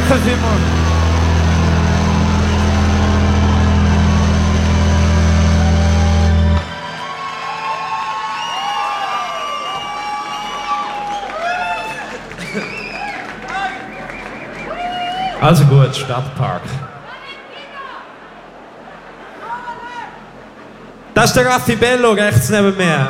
Danke vielmals. Also gut, Stadtpark. Das ist der Raffi Bello, rechts neben mir.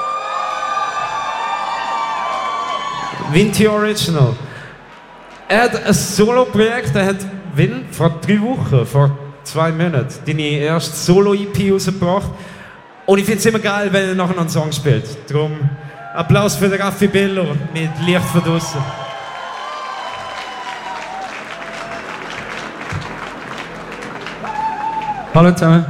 Vinti Original. Er hat ein Solo-Projekt, er hat vor 3 Wochen, vor 2 Monaten, deine erste Solo-EP rausgebracht. Und ich finde es immer geil, wenn er nachher noch einen Song spielt. Darum Applaus für den Raffi Bello mit Licht von draussen. Hallo zusammen.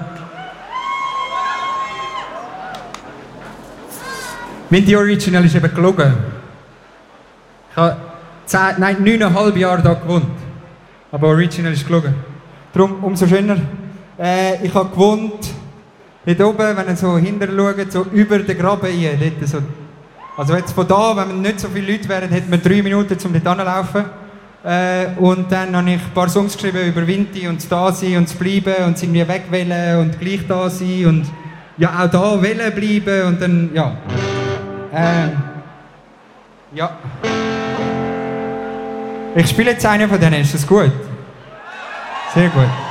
Vinti Original ist eben gelogen. Ich habe 9,5 Jahre hier gewohnt. Aber Original ist gelogen. Darum umso schöner. Ich habe gewohnt, dort oben, wenn ihr so hinterher schaut, so über den Graben rein. Dort so. Also jetzt von da, wenn nicht so viele Leute wären, hätten wir 3 Minuten, um dort hinzulaufen. Und dann habe ich ein paar Songs geschrieben über Vinti und das Da-Sein und das Bleiben und das irgendwie wegwählen und gleich da sein und ja, auch da wollen bleiben und dann, ja. Ja. Ich spiele jetzt einen von denen, ist das gut? Sehr gut.